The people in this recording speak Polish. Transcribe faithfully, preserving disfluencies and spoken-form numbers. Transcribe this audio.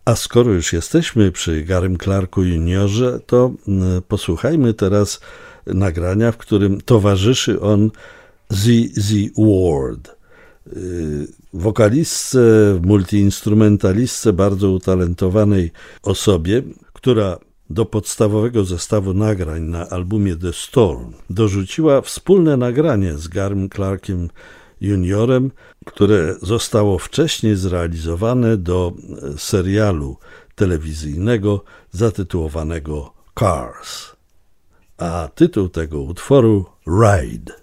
A skoro już jesteśmy przy Garym Clarku juniorze, to posłuchajmy teraz nagrania, w którym towarzyszy on Ziggy Ward, wokalistce, multiinstrumentalistce, bardzo utalentowanej osobie, która do podstawowego zestawu nagrań na albumie The Storm dorzuciła wspólne nagranie z Garym Clarkiem juniorem, które zostało wcześniej zrealizowane do serialu telewizyjnego zatytułowanego Cars. A tytuł tego utworu Ride.